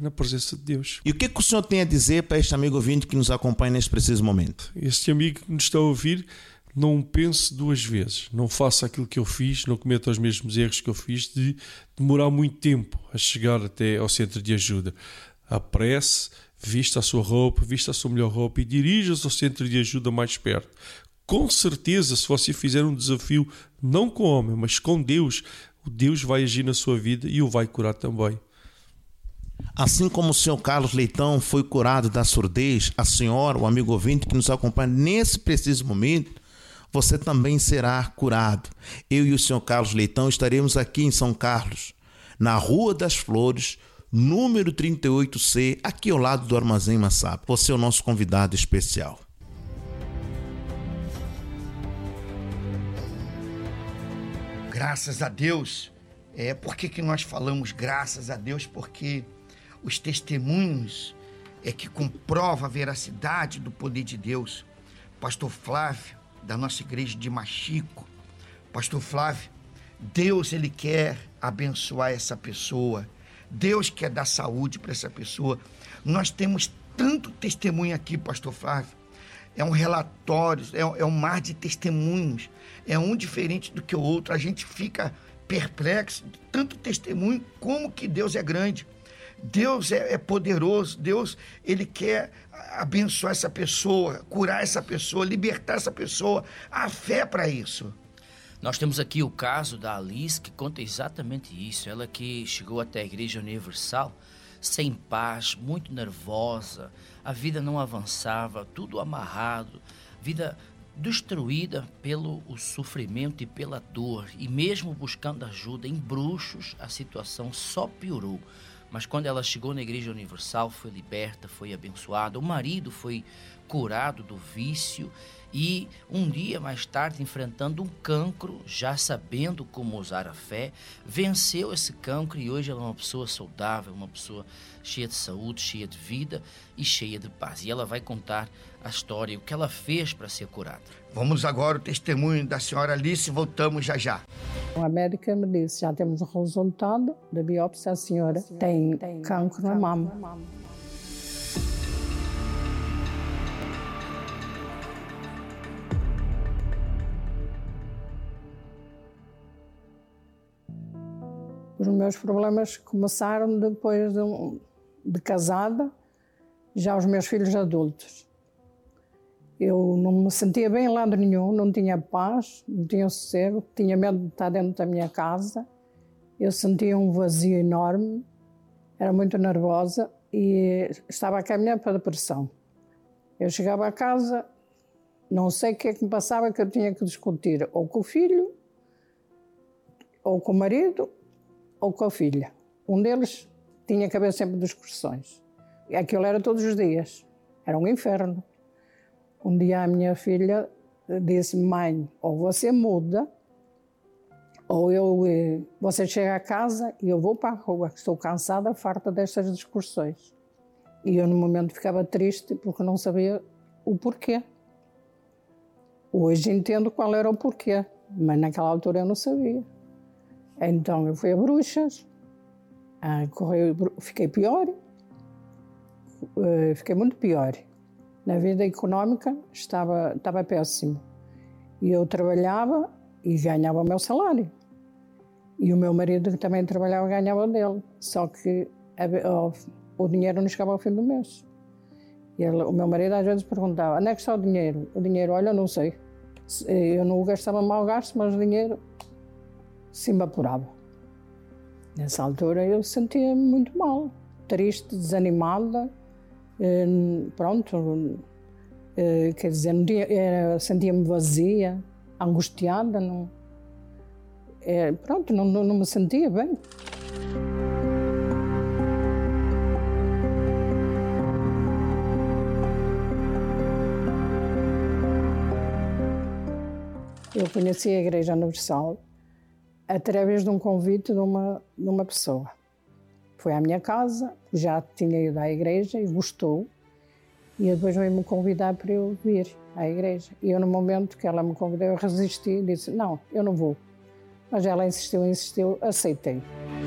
na presença de Deus. E o que o senhor tem a dizer para este amigo ouvinte que nos acompanha neste preciso momento? Este amigo que nos está a ouvir, não pense duas vezes. Não faça aquilo que eu fiz, não cometa os mesmos erros que eu fiz de demorar muito tempo a chegar até ao centro de ajuda. Apresse, vista a sua roupa, vista a sua melhor roupa e dirija-se ao centro de ajuda mais perto. Com certeza, se você fizer um desafio, não com o homem, mas com Deus, o Deus vai agir na sua vida e o vai curar também. Assim como o senhor Carlos Leitão foi curado da surdez, a senhora, o amigo ouvinte que nos acompanha nesse preciso momento, você também será curado. Eu e o senhor Carlos Leitão estaremos aqui em São Carlos, na Rua das Flores, número 38C, aqui ao lado do Armazém Massap. Você é o nosso convidado especial. Graças a Deus. Por que nós falamos graças a Deus? Porque os testemunhos é que comprovam a veracidade do poder de Deus. Pastor Flávio, da nossa igreja de Machico. Pastor Flávio, Deus, ele quer abençoar essa pessoa. Deus quer dar saúde para essa pessoa. Nós temos tanto testemunho aqui, Pastor Flávio. É um relatório, é um mar de testemunhos. É um diferente do que o outro. A gente fica perplexo de tanto testemunho, como que Deus é grande. Deus é poderoso. Deus, ele quer abençoar essa pessoa, curar essa pessoa, libertar essa pessoa. Há fé para isso. Nós temos aqui o caso da Alice, que conta exatamente isso. Ela que chegou até a Igreja Universal sem paz, muito nervosa, a vida não avançava, tudo amarrado, vida destruída pelo o sofrimento e pela dor. E mesmo buscando ajuda em bruxos, a situação só piorou. Mas quando ela chegou na Igreja Universal, foi liberta, foi abençoada. O marido foi curado do vício e um dia mais tarde, enfrentando um cancro, já sabendo como usar a fé, venceu esse cancro e hoje ela é uma pessoa saudável, uma pessoa cheia de saúde, cheia de vida e cheia de paz. E ela vai contar a história, o que ela fez para ser curada. Vamos agora ao testemunho da senhora Alice e voltamos já já. A médica me disse, já temos o resultado da biópsia, a senhora tem cancro na mama. Os meus problemas começaram depois de casada, já os meus filhos adultos. Eu não me sentia bem em lado nenhum, não tinha paz, não tinha sossego, tinha medo de estar dentro da minha casa. Eu sentia um vazio enorme, era muito nervosa e estava a caminhar para a depressão. Eu chegava a casa, não sei o que é que me passava, que eu tinha que discutir ou com o filho, ou com o marido, ou com a filha. Um deles tinha que haver sempre discussões. Aquilo era todos os dias, era um inferno. Um dia a minha filha disse, mãe, ou você muda, ou você chega a casa e eu vou para a rua, estou cansada, farta destas discussões. E eu no momento ficava triste porque não sabia o porquê. Hoje entendo qual era o porquê, mas naquela altura eu não sabia. Então eu fui a bruxas, fiquei pior, fiquei muito pior. Na vida económica estava péssimo. E eu trabalhava e ganhava o meu salário. E o meu marido que também trabalhava ganhava dele. Só que o dinheiro não chegava ao fim do mês. E o meu marido às vezes perguntava, onde é que está o dinheiro? O dinheiro, olha, eu não sei. Eu não o gastava mal gasto, mas o dinheiro se evaporava. Nessa altura eu sentia-me muito mal, triste, desanimada, pronto, quer dizer, sentia-me vazia, angustiada, não me sentia bem. Eu conheci a Igreja Universal através de um convite de uma pessoa. Foi à minha casa, já tinha ido à igreja e gostou, e depois veio-me convidar para eu vir à igreja. E eu, no momento que ela me convidou, eu resisti e disse, não, eu não vou. Mas ela insistiu, aceitei.